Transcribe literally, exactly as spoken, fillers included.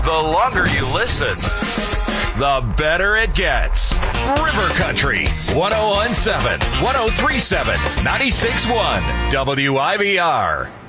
The longer you listen, the better it gets. River Country, one oh one seven, one oh three seven, ninety-six point one, W I V R.